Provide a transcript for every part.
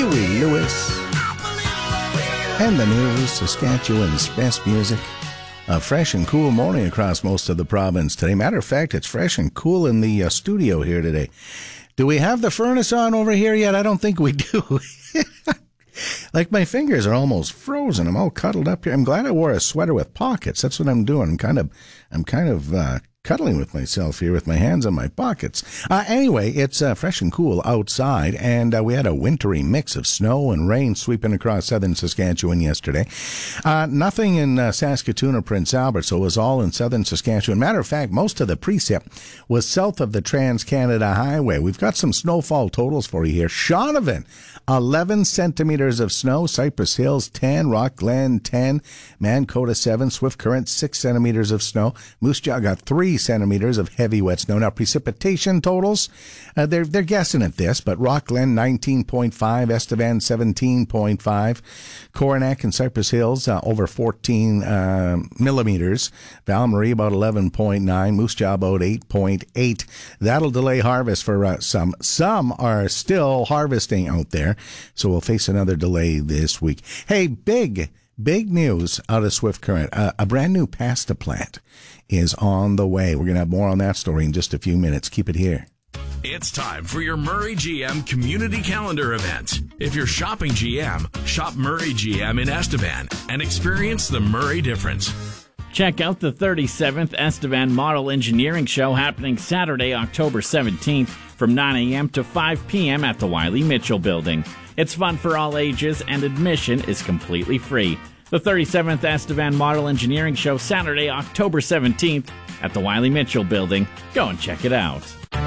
Huey Lewis. And the news, Saskatchewan's best music. A fresh and cool morning across most of the province today. Matter of fact, it's fresh and cool in the studio here today. Do we have the furnace on over here yet? I don't think we do. Like, my fingers are almost frozen. I'm all cuddled up here. I'm glad I wore a sweater with pockets. That's what I'm doing. I'm kind of cuddling with myself here with my hands in my pockets. Anyway, it's fresh and cool outside, and we had a wintry mix of snow and rain sweeping across southern Saskatchewan yesterday. Nothing in Saskatoon or Prince Albert, so it was all in southern Saskatchewan. Matter of fact, most of the precip was south of the Trans-Canada Highway. We've got some snowfall totals for you here. Shaunavon, 11 centimeters of snow. Cypress Hills, 10. Rock Glen, 10. Mancota, 7. Swift Current, 6 centimeters of snow. Moose Jaw got 3 centimeters of heavy wet snow. Now, precipitation totals, they're guessing at this, but Rock Glen 19.5, Estevan 17.5, Coronach and Cypress Hills over 14 millimeters, Val Marie about 11.9, Moose Jaw about 8.8. That'll delay harvest for some. Some are still harvesting out there, so we'll face another delay this week. Hey, big news out of Swift Current. A brand new pasta plant is on the way. We're going to have more on that story in just a few minutes. Keep it here. It's time for your Murray GM Community Calendar event. If you're shopping GM, shop Murray GM in Estevan and experience the Murray difference. Check out the 37th Estevan Model Engineering Show happening Saturday, October 17th from 9 a.m. to 5 p.m. at the Wiley Mitchell Building. It's fun for all ages and admission is completely free. The 37th Estevan Model Engineering Show, Saturday, October 17th at the Wiley Mitchell Building. Go and check it out.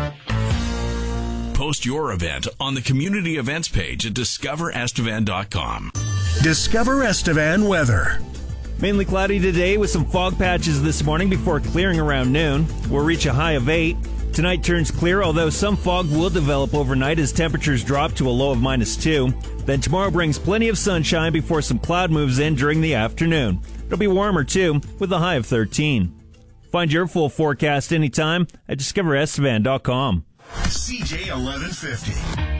Post your event on the community events page at discoverestevan.com. Discover Estevan weather. Mainly cloudy today with some fog patches this morning before clearing around noon. We'll reach a high of 8. Tonight turns clear, although some fog will develop overnight as temperatures drop to a low of -2. Then tomorrow brings plenty of sunshine before some cloud moves in during the afternoon. It'll be warmer, too, with a high of 13. Find your full forecast anytime at discoverestevan.com. CJ 1150.